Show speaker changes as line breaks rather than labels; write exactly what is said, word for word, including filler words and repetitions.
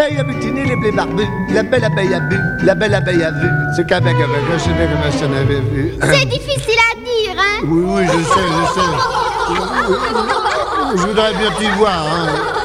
l'abeille a butiné les blés barbus, la belle abeille a bu, la belle abeille a vu, ce qu'avec avec, je sais bien comment je t'en avais vu.
C'est difficile à dire, hein?
Oui, oui, je sais, je sais. Je voudrais bien t'y voir, hein.